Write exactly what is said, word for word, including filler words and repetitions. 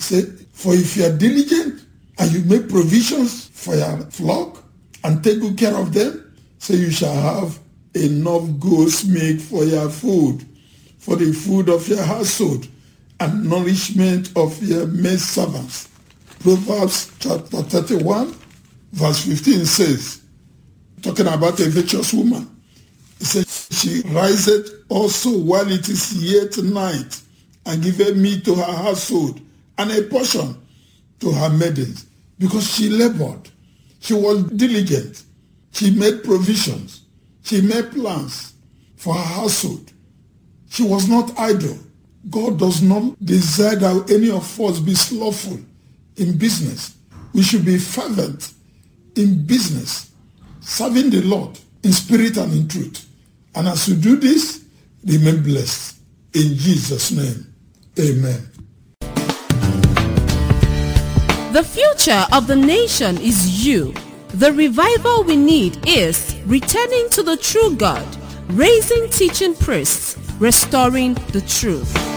He said, for if you are diligent and you make provisions for your flock and take good care of them, so you shall have enough goats milk for your food, for the food of your household, and nourishment of your maidservants. Proverbs chapter thirty-one, verse fifteen says, talking about a virtuous woman, it says, she riseth also while it is yet night, and giveth meat to her household, and a portion to her maidens, because she labored. She was diligent. She made provisions. She made plans for her household. She was not idle. God does not desire that any of us be slothful in business. We should be fervent in business, serving the Lord in spirit and in truth. And as you do this, remain blessed. In Jesus' name, amen. The future of the nation is you. The revival we need is returning to the true God, raising teaching priests, restoring the truth.